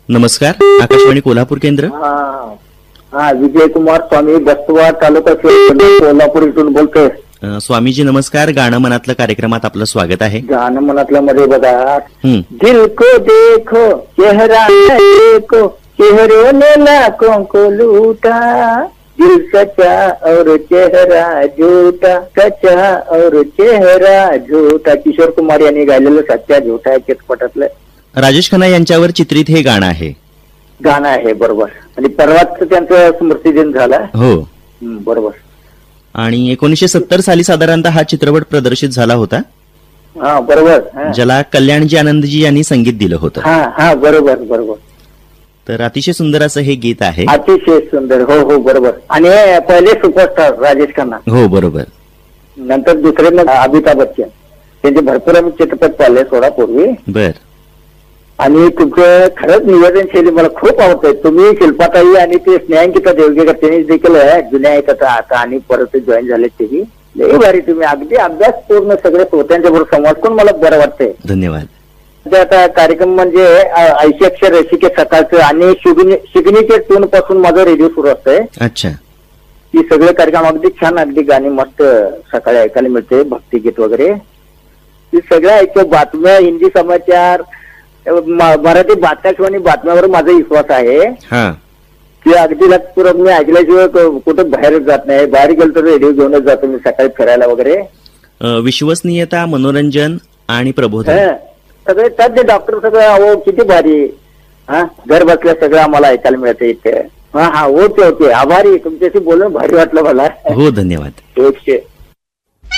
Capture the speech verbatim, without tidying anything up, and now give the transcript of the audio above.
नमस्कार, आकाशवाणी कोल्हापूर केंद्र. हा हा विजय कुमार स्वामी बस्तवा तालुका शिरपूर, कोल्हापूर इथून बोलतोय. अ, स्वामीजी नमस्कार. गाणं मनातलं कार्यक्रमात आपलं स्वागत आहे. गाणं मनातल्या मध्ये बघा. हं, दिल को देखो चेहरा देखो चेहरे ने लाखों को लूटा, दिल सच्चा और चेहरा झूठा, सच्चा और चेहरा झूठा. किशोर कुमार यांनी गायलेलं सच्चा झूठा या चित्रपटातलं राजेश खन्ना यांच्यावर चित्रित हे गाणं आहे. गाणं आहे. बरोबर. आणि परवाच त्यांचा स्मृतिदिन झाला. हो. हं, बरोबर. आणि एकोणीसशे सत्तर साली साधारणतः हा चित्रपट प्रदर्शित झाला होता, हा बरोबर. हा. ज्याला कल्याणजी आनंदजी यांनी संगीत दिलं होतं. हा हा बरोबर बरोबर. तर अतिशय सुंदर असं हे गीत आहे. अतिशय सुंदर. हो हो बरोबर. आणि हे पहिले सुपरस्टार राजेश खन्ना, हो बरोबर. नंतर दुसरे मग अमिताभ बच्चन. त्यांचे भरपूर आम्ही चित्रपट पाहिले सोडा पूर्वी. बर. आणि तुमचं खरंच निवेदन शैली मला खूप आवडते. तुम्ही शिल्पाताई आणि ते स्नेहांकिता देवगेकर त्यांनी देखील जुन्या आहेत आता आता आणि परत जॉईन झाले तेही लई भारी. तुम्ही अगदी अभ्यास पूर्ण सगळे श्रोत्यांच्या बरोबर संवाद करून मला बरं वाटतंय. धन्यवाद. म्हणजे आता कार्यक्रम म्हणजे ऐंशी अक्षर रसिके सकाळचं आणि शिगनी शिगनीच्या टून पासून माझा रेडिओ सुरू असतंय. अच्छा. ही सगळे कार्यक्रम अगदी छान, अगदी गाणी मस्त सकाळी ऐकायला मिळते, भक्तिगीत वगैरे ही सगळं ऐकतो. बातम्या, हिंदी समाचार, म- मराठी बातम्या बातम्यावर माझा विश्वास आहे हा. की अगदी लक्षपूर्वक मी ऐकल्याशिवाय क- कुठं बाहेरच जात नाही. बाहेर गेलो तर रेडिओ घेऊनच जातो मी सकाळी फिरायला वगैरे. अ, विश्वसनीयता, मनोरंजन आणि प्रबोधन. हं. सगळे तज्ञ डॉक्टर सगळं अहो किती भारी. हा घर बसल्या सगळं आम्हाला ऐकायला मिळतं इथे. हा हा ओके ओके. आभारी. तुमच्याशी बोलून भारी वाटलं मला. हो, धन्यवाद. ओके.